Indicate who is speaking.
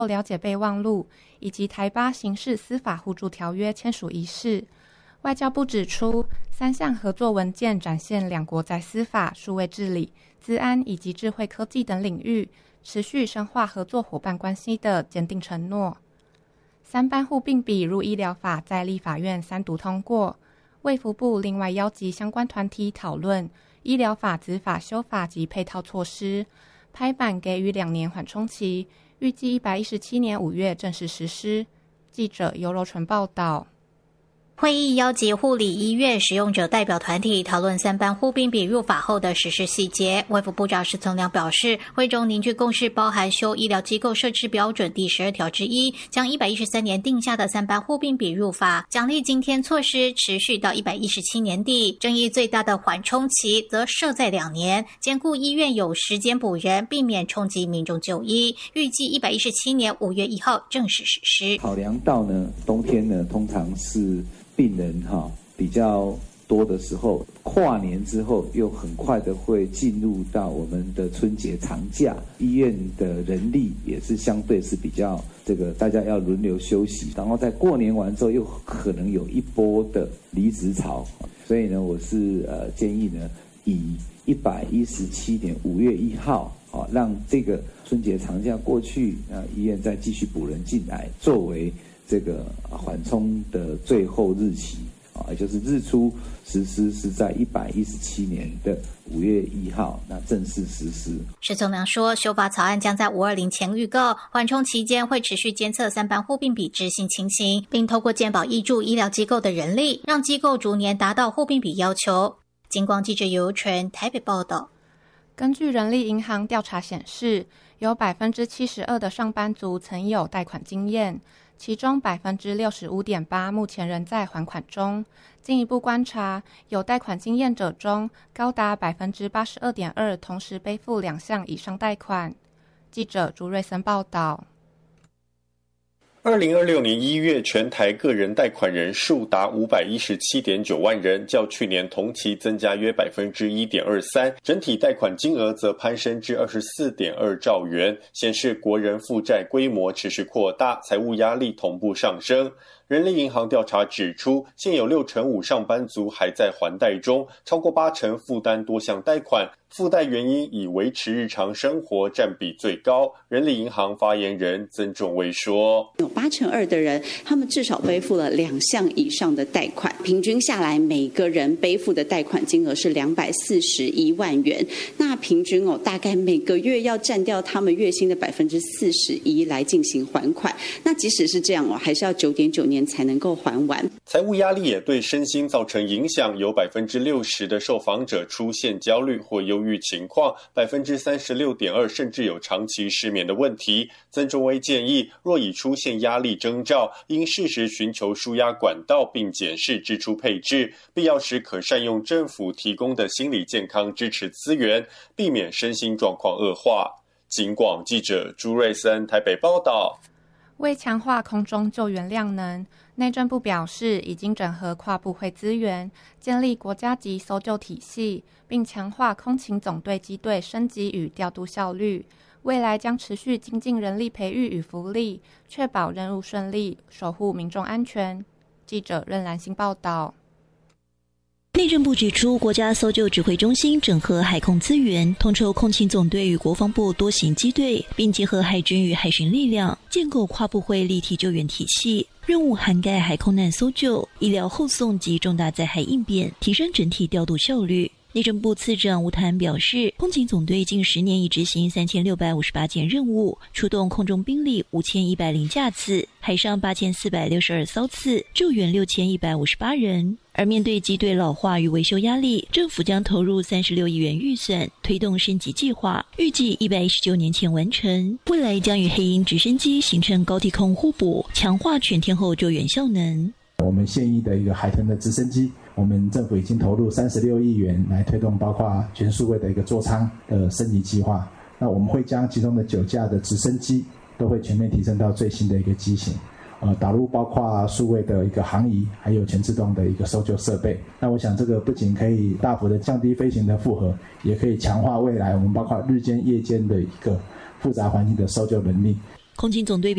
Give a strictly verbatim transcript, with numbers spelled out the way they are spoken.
Speaker 1: 了解备忘录以及台巴刑事司法互助条约签署仪式。外交部指出，三项合作文件展现两国在司法、数位治理、资安以及智慧科技等领域持续深化合作伙伴关系的坚定承诺。三班互并比入医疗法在立法院三读通过，卫福部另外邀集相关团体讨论医疗法子法修法及配套措施，拍板给予两年缓冲期，预计一百一十七年五月正式实施。记者尤柔纯报道。
Speaker 2: 会议邀集护理医院使用者代表团体讨论三班互并比入法后的实施细节。卫福部长施从良表示，会中凝聚共识包含修医疗机构设置标准第十二条之一，将一百一十三年定下的三班互并比入法奖励津贴措施持续到一百一十七年底，争议最大的缓冲期则设在两年，兼顾医院有时间补人，避免冲击民众就医。预计一百一十七年五月一号正式实施。
Speaker 3: 考量到呢，冬天呢通常是病人哈比较多的时候，跨年之后又很快的会进入到我们的春节长假，医院的人力也是相对是比较这个大家要轮流休息，然后在过年完之后又可能有一波的离职潮，所以呢，我是呃建议呢，以一百一十七年五月一号啊，让这个春节长假过去，啊，医院再继续补人进来，作为这个缓冲的最后日期啊，也就是日出实施是在一百一十七年的五月一号，那正式实施。
Speaker 2: 施从良说，修法草案将在五二零前预告，缓冲期间会持续监测三班互并比执行情形，并透过健保挹注医疗机构的人力，让机构逐年达到互并比要求。金光记者尤纯台北报道。
Speaker 1: 根据人力银行调查显示，有百分之七十二的上班族曾有贷款经验，其中百分之六十五点八目前仍在还款中。进一步观察，有贷款经验者中，高达百分之八十二点二同时背负两项以上贷款。记者朱瑞森报道。
Speaker 4: 二零二六年一月，全台个人贷款人数达五百一十七点九万人，较去年同期增加约百分之一点二三，整体贷款金额则攀升至二十四点二兆元，显示国人负债规模持续扩大，财务压力同步上升。人力银行调查指出，现有六成五上班族还在还贷中，超过八成负担多项贷款，负贷原因以维持日常生活占比最高。人力银行发言人曾仲威说，
Speaker 5: 有八成二的人，他们至少背负了两项以上的贷款，平均下来每个人背负的贷款金额是两百四十一万元，那平均哦，大概每个月要占掉他们月薪的百分之四十一来进行还款。那即使是这样哦，还是要九点九年才能够还完。
Speaker 4: 财务压力也对身心造成影响，有百分之六十的受访者出现焦虑或忧郁情况，百分之三十六点二甚至有长期失眠的问题。曾仲威建议，若已出现压力征兆，应适时寻求抒压管道，并检视支出配置，必要时可善用政府提供的心理健康支持资源，避免身心状况恶化。警广记者朱瑞森台北报道。
Speaker 1: 为强化空中救援量能，内政部表示已经整合跨部会资源，建立国家级搜救体系，并强化空勤总队机队升级与调度效率。未来将持续精进人力培育与福利，确保任务顺利，守护民众安全。记者任兰心报道。
Speaker 6: 内政部指出，国家搜救指挥中心整合海空资源，统筹空勤总队与国防部多型机队，并结合海军与海巡力量，建构跨部会立体救援体系。任务涵盖海空难搜救、医疗后送及重大灾害应变，提升整体调度效率。内政部次长吴谭表示，空勤总队近十年已执行三千六百五十八件任务，出动空中兵力五千一百零架次，海上八千四百六十二艘次，救援六千一百五十八人。而面对机队老化与维修压力，政府将投入三十六亿元预算，推动升级计划，预计一百一十九年前完成。未来将与黑鹰直升机形成高低空互补，强化全天候救援效能。
Speaker 7: 我们现役的一个海豚的直升机，我们政府已经投入三十六亿元来推动包括全数位的一个座舱的升级计划。那我们会将其中的九架的直升机都会全面提升到最新的一个机型，呃，导入包括数位的一个航仪，还有全自动的一个搜救设备。那我想这个不仅可以大幅的降低飞行的负荷，也可以强化未来我们包括日间夜间的一个复杂环境的搜救能力。
Speaker 6: 空勤总队